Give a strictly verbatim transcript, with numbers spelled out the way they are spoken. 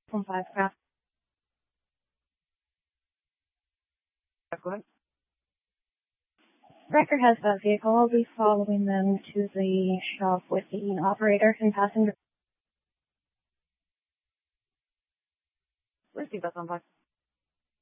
From five craft. Go ahead. Record has that vehicle. I'll be following them to the shop with the operator and passenger. Receive that on five.